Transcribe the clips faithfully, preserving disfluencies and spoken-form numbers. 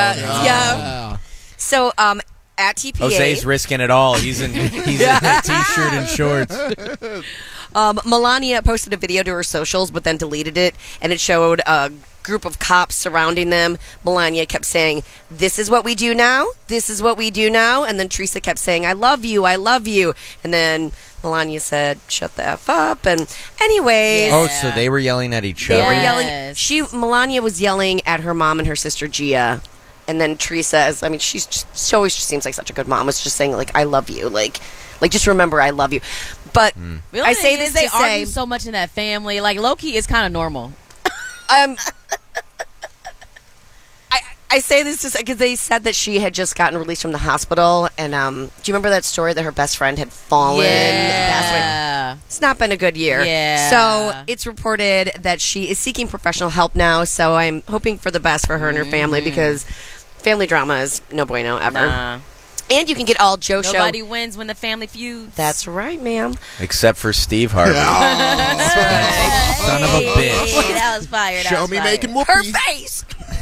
Yeah, Oh. yeah. So, um, at T P A, Jose's risking it all. He's in he's in a t-shirt and shorts. um, Melania posted a video to her socials, but then deleted it, and it showed a group of cops surrounding them. Melania kept saying, "This is what we do now. This is what we do now." And then Teresa kept saying, "I love you. I love you." And then Melania said, "Shut the F up." And anyways, Oh, so they were yelling at each they other. were yelling. Yes. She Melania was yelling at her mom and her sister Gia. And then Teresa, is, I mean, she's just, she always just seems like such a good mom. Was just saying like, "I love you," like, like just remember, I love you. But The only I say thing this is they to say, argue so much in that family. Like Loki is kind of normal. um, I I say this just because they said that she had just gotten released from the hospital, and um, do you remember that story that her best friend had fallen? and passed away? Yeah. It's not been a good year. Yeah. So it's reported that she is seeking professional help now. So I'm hoping for the best for her and her family because family drama is no bueno ever. Nah. And you can get all Joe Nobody Show. wins when the family feuds. That's right, ma'am. Except for Steve Harvey. Son of a bitch. Hey, that was fire. That Show was me fire. making Her whoopee. face.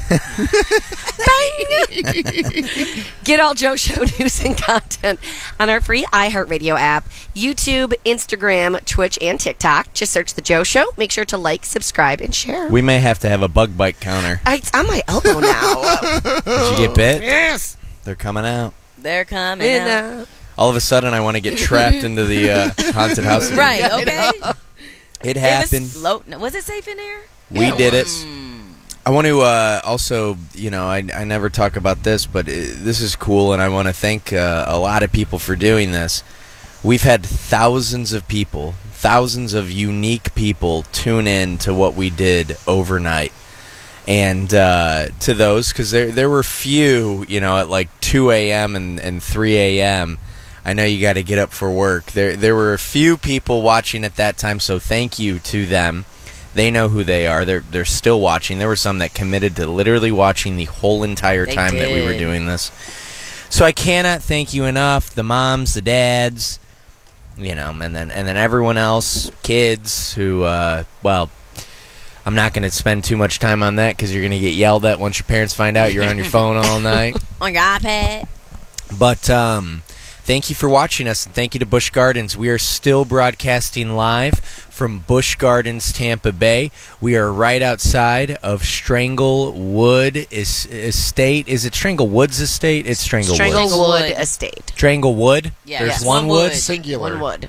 Bang! Get all Joe Show news and content on our free iHeartRadio app, YouTube, Instagram, Twitch, and TikTok. Just search The Joe Show. Make sure to like, subscribe, and share. We may have to have a bug bite counter. I, it's on my elbow now. Did you get bit? Yes. They're coming out. They're coming And, out. uh, All of a sudden, I want to get trapped into the uh, haunted house. again. Right, okay. It It was, happened. low, no, was it safe in there? We did it. I want to uh, also, you know, I, I never talk about this, but uh this is cool, and I want to thank uh, a lot of people for doing this. We've had thousands of people, thousands of unique people tune in to what we did overnight. And uh, to those, because there there were few, you know, at like two a.m. and, and three a.m., I know you got to get up for work. There there were a few people watching at that time, so thank you to them. They know who they are. They're they're still watching. There were some that committed to literally watching the whole entire They time that we were did. doing this. So I cannot thank you enough. The moms, the dads, you know, and then and then everyone else, kids who, uh, well, I'm not going to spend too much time on that because you're going to get yelled at once your parents find out you're on your phone all night. On your iPad. But um, thank you for watching us, and thank you to Busch Gardens. We are still broadcasting live from Busch Gardens, Tampa Bay. We are right outside of Stranglewood es- Estate. Is it Stranglewoods Estate? It's Stranglewood. Stranglewood Stranglewood. Estate. Stranglewood? Yeah, There's yes. one One wood? wood. Singular. One wood.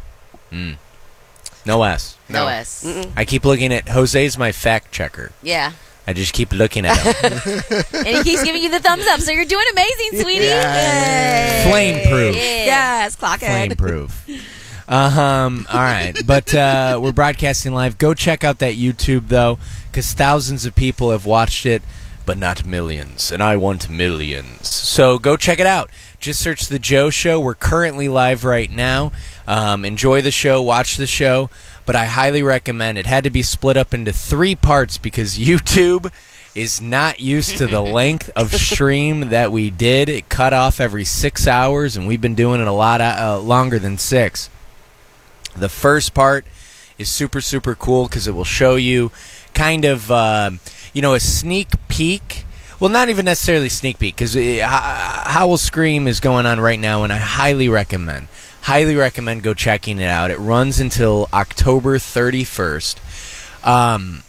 No S. No, No. S. Mm-mm. I keep looking at... Jose's my fact checker. Yeah. I just keep looking at him. And he keeps giving you the thumbs up, so you're doing amazing, sweetie. Yeah. Flame proof. Yeah. Yes, clock Flame it. proof. Um. All right, but uh, we're broadcasting live. Go check out that YouTube though, because thousands of people have watched it, but not millions, and I want millions. So go check it out. Just search The Joe Show. We're currently live right now. Um, enjoy the show, watch the show, but I highly recommend. It had to be split up into three parts because YouTube is not used to the length of stream that we did. It cut off every six hours, and we've been doing it a lot uh, longer than six. The first part is super, super cool because it will show you kind of, uh, you know, a sneak peek. Well, not even necessarily sneak peek because Howl Scream is going on right now, and I highly recommend, highly recommend go checking it out. It runs until October thirty-first. Um,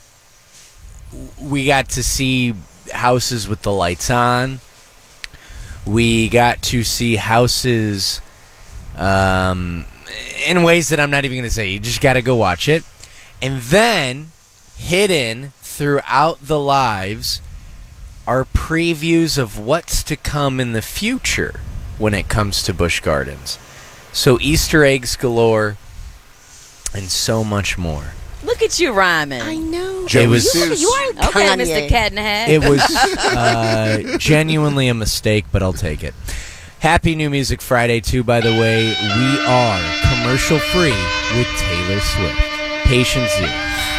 we got to see houses with the lights on. We got to see houses... Um, in ways that I'm not even going to say. You just got to go watch it. And then, hidden throughout the lives are previews of what's to come in the future when it comes to Busch Gardens. So Easter eggs galore and so much more. Look at you rhyming. I know. It was- you, you are Okay, Kanye. Mister Cat in the Hat. It was uh, genuinely a mistake, but I'll take it. Happy New Music Friday, too, by the way. We are commercial-free with Taylor Swift. Patience Z.